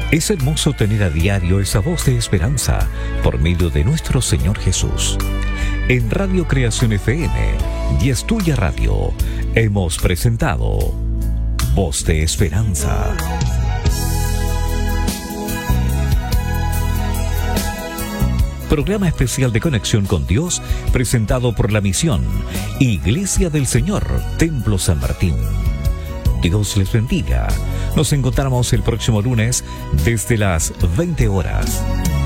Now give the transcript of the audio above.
Es hermoso tener a diario esa voz de esperanza por medio de nuestro Señor Jesús. En Radio Creación FM y Es Tuya Radio hemos presentado Voz de Esperanza. Programa especial de conexión con Dios presentado por la misión Iglesia del Señor, Templo San Martín. Dios les bendiga. Nos encontramos el próximo lunes desde las 20 horas.